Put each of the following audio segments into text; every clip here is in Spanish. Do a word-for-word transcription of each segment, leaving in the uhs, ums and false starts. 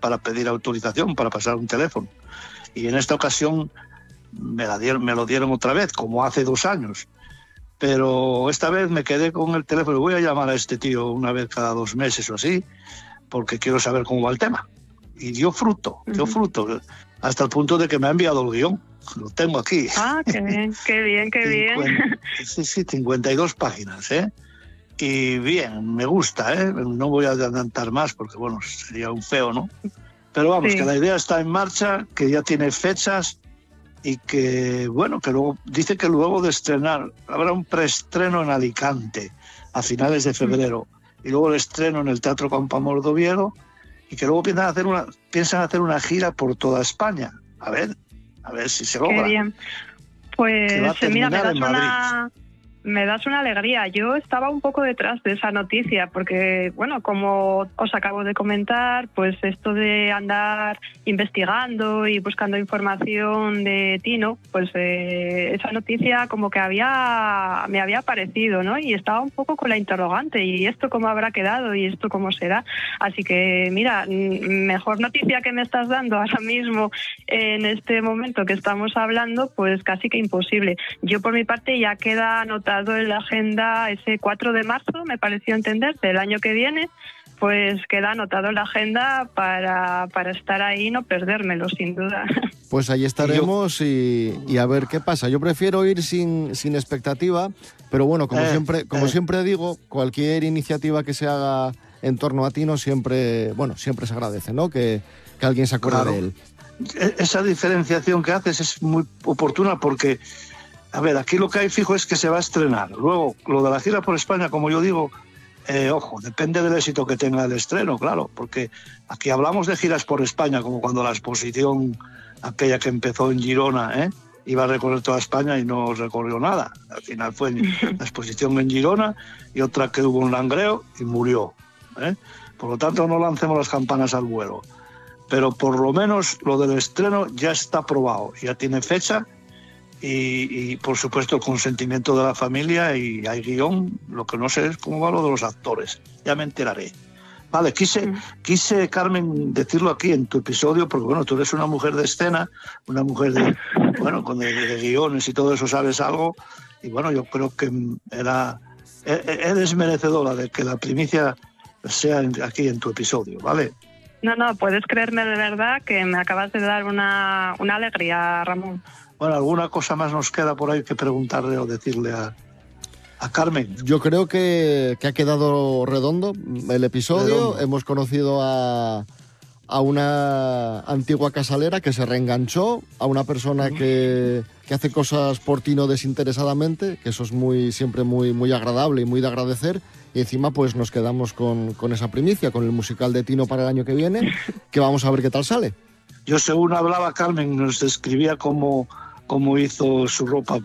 para pedir autorización para pasar un teléfono. Y en esta ocasión me, la dieron, me lo dieron otra vez, como hace dos años. Pero esta vez me quedé con el teléfono. Voy a llamar a este tío una vez cada dos meses o así, porque quiero saber cómo va el tema. Y dio fruto, dio fruto, hasta el punto de que me ha enviado el guión. Lo tengo aquí. Ah, qué bien, qué bien, qué bien. Sí, sí, cincuenta y dos páginas, ¿eh? Y bien, me gusta, ¿eh? No voy a adelantar más porque, bueno, sería un feo, ¿no? Pero vamos, sí. Que la idea está en marcha, que ya tiene fechas y que, bueno, que luego, dice que luego de estrenar, habrá un preestreno en Alicante a finales de febrero mm. y luego el estreno en el Teatro Campoamor de Oviedo y que luego piensan hacer una, piensan hacer una gira por toda España. A ver, a ver si se logra. Qué bien. Pues mira, me das una... Me das una alegría. Yo estaba un poco detrás de esa noticia porque, bueno, como os acabo de comentar, pues esto de andar investigando y buscando información de Tino, pues eh, esa noticia como que había me había aparecido, ¿no? Y estaba un poco con la interrogante, ¿y esto cómo habrá quedado? ¿Y esto cómo será? Así que, mira, mejor noticia que me estás dando ahora mismo en este momento que estamos hablando, pues casi que imposible. Yo por mi parte ya queda anotado en la agenda ese cuatro de marzo, me pareció entender, del año que viene, pues queda anotado en la agenda para, para estar ahí y no perdérmelo, sin duda. Pues ahí estaremos y, y a ver qué pasa. Yo prefiero ir sin, sin expectativa, pero bueno, como, eh, siempre, como eh. siempre digo, cualquier iniciativa que se haga en torno a Tino siempre, bueno, siempre se agradece, ¿no? Que, que alguien se acuerde claro. de él. Esa diferenciación que haces es muy oportuna porque a ver, aquí lo que hay fijo es que se va a estrenar. Luego, lo de la gira por España, como yo digo, eh, ojo, depende del éxito que tenga el estreno, claro, porque aquí hablamos de giras por España, como cuando la exposición, aquella que empezó en Girona, ¿eh? Iba a recorrer toda España y no recorrió nada. Al final fue la exposición en Girona y otra que hubo en Langreo y murió, ¿eh? Por lo tanto, no lancemos las campanas al vuelo. Pero por lo menos lo del estreno ya está aprobado, ya tiene fecha. Y, y, por supuesto, el consentimiento de la familia y hay guión. Lo que no sé es cómo va lo de los actores. Ya me enteraré. Vale, quise, mm. quise, Carmen, decirlo aquí en tu episodio, porque, bueno, tú eres una mujer de escena, una mujer de, bueno, con de, de guiones y todo eso, sabes algo. Y, bueno, yo creo que era, eres merecedora de que la primicia sea aquí en tu episodio, ¿vale? No, no, puedes creerme de verdad que me acabas de dar una, una alegría, Ramón. Bueno, ¿alguna cosa más nos queda por ahí que preguntarle o decirle a, a Carmen? Yo creo que, que ha quedado redondo el episodio. Redondo. Hemos conocido a, a una antigua casalera que se reenganchó, a una persona que, que hace cosas por Tino desinteresadamente, que eso es muy siempre muy, muy agradable y muy de agradecer. Y encima pues nos quedamos con, con esa primicia, con el musical de Tino para el año que viene, que vamos a ver qué tal sale. Yo, según hablaba Carmen, nos describía cómo, cómo hizo su ropa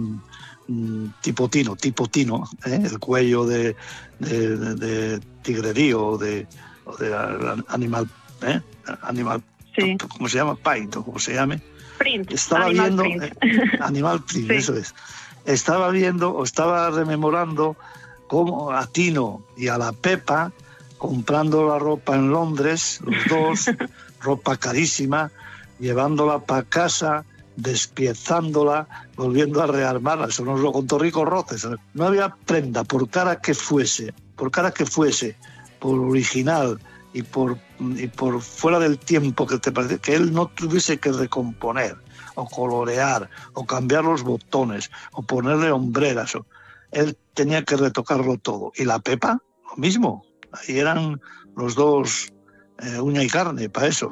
mmm, tipo Tino, tipo Tino, ¿eh? El cuello de, de, de, de tigrerío, de, o de animal, ¿eh? Animal, sí. ¿Cómo se llama? Paint, o como se llame. Print. Estaba animal viendo, print. Eh, animal print, sí. Eso es. Estaba viendo, o estaba rememorando cómo a Tino y a la Pepa, comprando la ropa en Londres, los dos, ropa carísima, llevándola para casa, despiezándola, volviendo a rearmarla. Eso nos lo contó Rico Roces. No había prenda, por cara que fuese, por cara que fuese, por original y por, y por fuera del tiempo que te parece, que él no tuviese que recomponer, o colorear, o cambiar los botones, o ponerle hombreras. O... Él tenía que retocarlo todo. Y la Pepa, lo mismo. Ahí eran los dos eh, uña y carne para eso.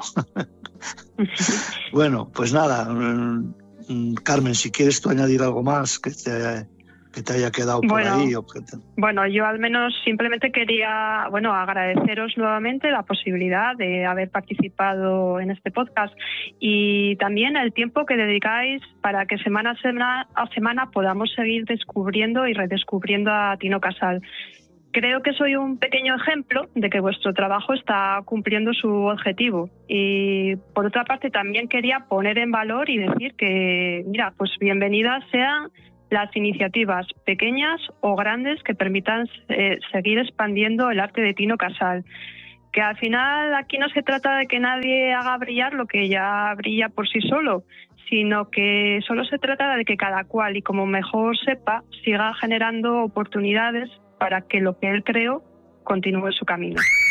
Bueno, pues nada, Carmen, si quieres tú añadir algo más que te, que te haya quedado por bueno, ahí. O que te... Bueno, yo al menos simplemente quería, bueno, agradeceros nuevamente la posibilidad de haber participado en este podcast y también el tiempo que dedicáis para que semana a semana, a semana podamos seguir descubriendo y redescubriendo a Tino Casal. Creo que soy un pequeño ejemplo de que vuestro trabajo está cumpliendo su objetivo. Y por otra parte también quería poner en valor y decir que, mira, pues bienvenidas sean las iniciativas pequeñas o grandes que permitan eh, seguir expandiendo el arte de Tino Casal. que al final aquí no se trata de que nadie haga brillar lo que ya brilla por sí solo, sino que solo se trata de que cada cual, y como mejor sepa, siga generando oportunidades para que lo que él creó continúe su camino.